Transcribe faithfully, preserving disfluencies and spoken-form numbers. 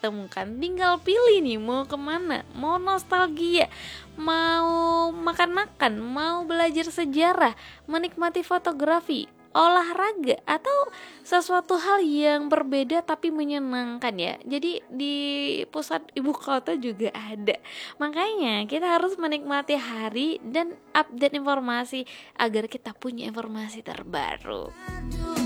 temukan. Tinggal pilih nih mau kemana, mau nostalgia, mau makan-makan, mau belajar sejarah, menikmati fotografi, olahraga, atau sesuatu hal yang berbeda tapi menyenangkan ya. Jadi di pusat ibu kota juga ada. Makanya kita harus menikmati hari dan update informasi agar kita punya informasi terbaru.